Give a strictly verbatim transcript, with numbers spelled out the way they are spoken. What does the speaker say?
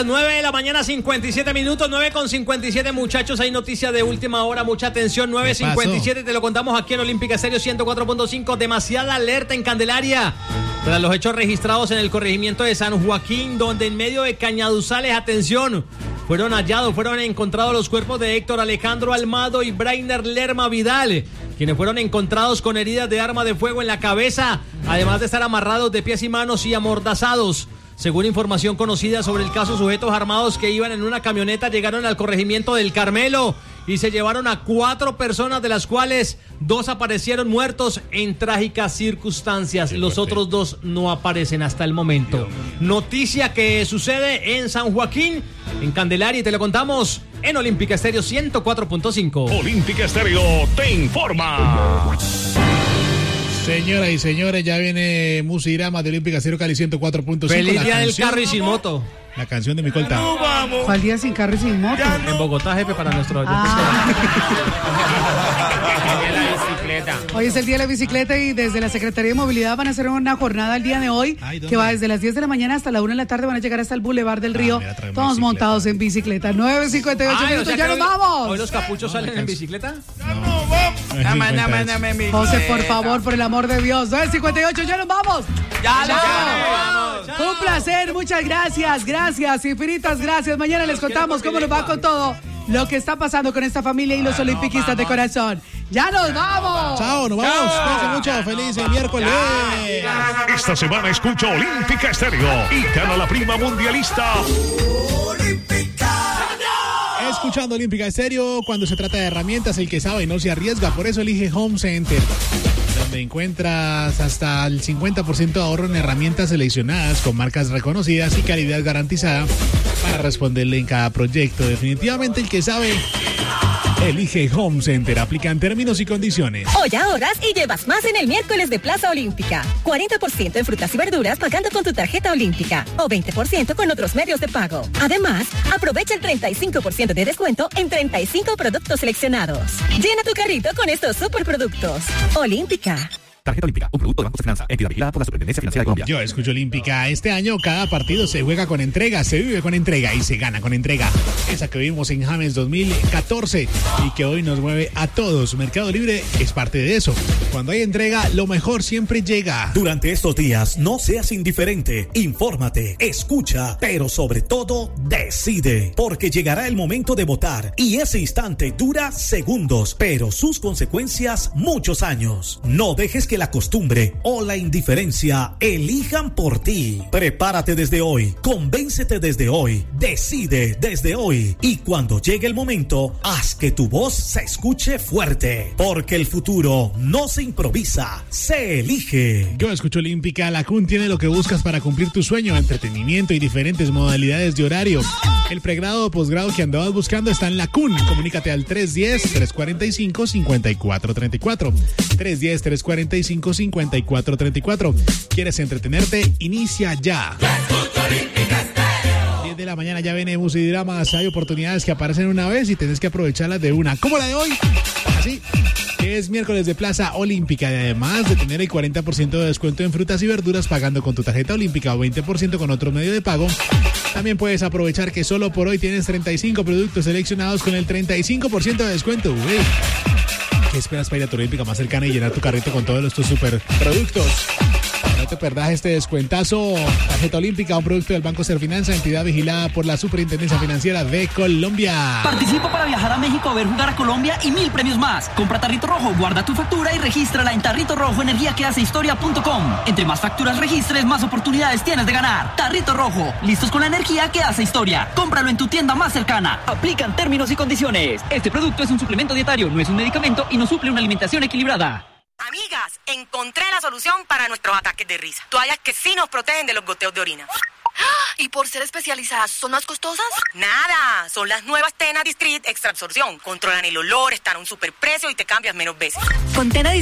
las nueve de la mañana, cincuenta y siete minutos, nueve con cincuenta y siete, muchachos. Hay noticia de última hora, mucha atención. Nueve cincuenta y siete, te lo contamos aquí en Olímpica Estéreo ciento cuatro punto cinco. Demasiada alerta en Candelaria tras los hechos registrados en el corregimiento de San Joaquín, donde en medio de cañaduzales, atención, fueron hallados, fueron encontrados los cuerpos de Héctor Alejandro Almado y Brainer Lerma Vidal, quienes fueron encontrados con heridas de arma de fuego en la cabeza, además de estar amarrados de pies y manos y amordazados. Según información conocida sobre el caso, sujetos armados que iban en una camioneta llegaron al corregimiento del Carmelo y se llevaron a cuatro personas, de las cuales dos aparecieron muertos en trágicas circunstancias. Los otros dos no aparecen hasta el momento. Noticia que sucede en San Joaquín, en Candelaria, y te lo contamos en Olímpica Estéreo ciento cuatro punto cinco. Olímpica Estéreo te informa. Señoras y señores, ya viene Musirama de Olímpica Estéreo Cali ciento cuatro punto cinco. Feliz día del carro y sin moto. La canción de mi colta. No vamos. ¿Cuál día sin carro y sin moto? No. En Bogotá, jefe, para nuestro oyente. Ah. Bicicleta. Hoy es el día de la bicicleta y desde la Secretaría de Movilidad van a hacer una jornada el día de hoy. Ay, que va desde las diez de la mañana hasta la una de la tarde. Van a llegar hasta el Boulevard del Río, Ah, mira, traemos todos bicicleta. montados en bicicleta. nueve cincuenta y ocho Ay, o minutos, sea ya que nos hoy- vamos. ¿Hoy los capuchos salen en bicicleta? No vamos. Dame, dame, dame mi José, por bicicleta. favor, por el amor de Dios. nueve cincuenta y ocho, ya nos vamos. Ya, Chao. ya, ya, Un placer, muchas gracias, gracias, infinitas gracias. Mañana les contamos cómo nos va con todo lo que está pasando con esta familia y los olimpiquistas de corazón. ¡Ya nos vamos! Chao, nos vamos. Cuídense mucho. Feliz miércoles. Esta semana escucha Olímpica Estéreo y gana la prima mundialista. Escuchando Olímpica Estéreo, cuando se trata de herramientas, el que sabe no se arriesga. Por eso elige Home Center, donde encuentras hasta el cincuenta por ciento de ahorro en herramientas seleccionadas con marcas reconocidas y calidad garantizada para responderle en cada proyecto. Definitivamente el que sabe elige Home Center. Aplican términos y condiciones. Hoy ahorras y llevas más en el miércoles de Plaza Olímpica. cuarenta por ciento en frutas y verduras pagando con tu tarjeta Olímpica o veinte por ciento con otros medios de pago. Además, aprovecha el treinta y cinco por ciento de descuento en treinta y cinco productos seleccionados. Llena tu carrito con estos superproductos. Olímpica. Tarjeta Olímpica, un producto de Banco de Finanza, entidad vigilada por la Superintendencia Financiera de Colombia. Yo escucho Olímpica. Este año cada partido se juega con entrega, se vive con entrega y se gana con entrega. Esa que vimos en James dos mil catorce y que hoy nos mueve a todos. Mercado Libre es parte de eso. Cuando hay entrega, lo mejor siempre llega. Durante estos días, no seas indiferente. Infórmate, escucha, pero sobre todo, decide. Porque llegará el momento de votar y ese instante dura segundos, pero sus consecuencias muchos años. No dejes que la costumbre o la indiferencia elijan por ti. Prepárate desde hoy, convéncete desde hoy, decide desde hoy y cuando llegue el momento, haz que tu voz se escuche fuerte. Porque el futuro no se improvisa, se elige. Yo escucho Olímpica. La C U N tiene lo que buscas para cumplir tu sueño: entretenimiento y diferentes modalidades de horario. El pregrado o posgrado que andabas buscando está en la C U N. Comunícate al tres uno cero, tres cuatro cinco, cinco cuatro tres cuatro. tres uno cero, tres cuatro cinco, cinco cuatro tres cuatro. ¿Quieres entretenerte? Inicia ya. diez de la mañana ya viene Musidramas. Hay oportunidades que aparecen una vez y tenés que aprovecharlas de una. ¿Cómo la de hoy? Así que es miércoles de Plaza Olímpica y además de tener el cuarenta por ciento de descuento en frutas y verduras pagando con tu tarjeta Olímpica o veinte por ciento con otro medio de pago, también puedes aprovechar que solo por hoy tienes treinta y cinco productos seleccionados con el treinta y cinco por ciento de descuento. Uy. ¿Qué esperas para ir a tu Olímpica más cercana y llenar tu carrito con todos estos super productos? No te perdás este descuentazo. Tarjeta Olímpica, un producto del Banco Serfinanza, entidad vigilada por la Superintendencia Financiera de Colombia. Participa para viajar a México, ver jugar a Colombia y mil premios más. Compra Tarrito Rojo, guarda tu factura y regístrala en Tarrito Rojo Energía que hace historia punto com. Entre más facturas registres, más oportunidades tienes de ganar. Tarrito Rojo, listos con la energía que hace historia. Cómpralo en tu tienda más cercana. Aplican términos y condiciones. Este producto es un suplemento dietario, no es un medicamento y no suple una alimentación equilibrada. Amigas, encontré la solución para nuestros ataques de risa. Toallas que sí nos protegen de los goteos de orina. ¿Y por ser especializadas son más costosas? Nada, son las nuevas Tena Discreet Extra Absorción. Controlan el olor, están a un superprecio y te cambias menos veces. Con Tena